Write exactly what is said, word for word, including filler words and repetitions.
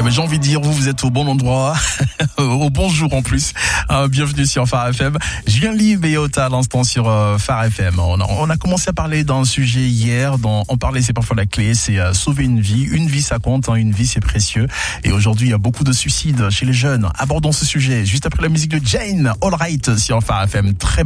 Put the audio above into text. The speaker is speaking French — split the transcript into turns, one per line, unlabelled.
Eh ben, j'ai envie de dire, vous, vous êtes au bon endroit, au bon jour en plus. Euh, bienvenue sur Phare F M. Julien Libre et Ota à l'instant sur euh, Phare F M. On a, on a commencé à parler d'un sujet hier, dont on parlait, c'est parfois la clé, c'est euh, sauver une vie. Une vie, ça compte, hein, une vie, c'est précieux. Et aujourd'hui, il y a beaucoup de suicides chez les jeunes. Abordons ce sujet juste après la musique de Jane, All Right sur Phare F M. Très